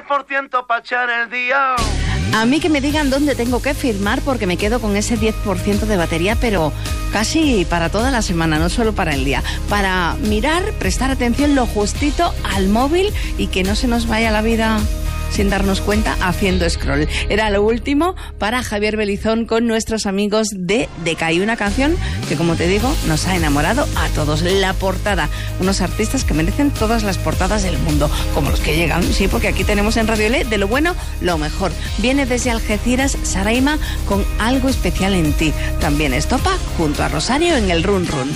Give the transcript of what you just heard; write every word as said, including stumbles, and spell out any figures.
por ciento para echar el día. A mí que me digan dónde tengo que firmar porque me quedo con ese diez por ciento de batería, pero casi para toda la semana, no solo para el día. Para mirar, prestar atención lo justito al móvil y que no se nos vaya la vida sin darnos cuenta haciendo scroll. Era lo último para Javier Belizón con nuestros amigos de Decay, una canción que, como te digo, nos ha enamorado a todos. La portada, unos artistas que merecen todas las portadas del mundo, como los que llegan, sí, porque aquí tenemos en Radio L de lo bueno, lo mejor. Viene desde Algeciras Saraima con Algo especial en ti. También Estopa junto a Rosario en el Run Run.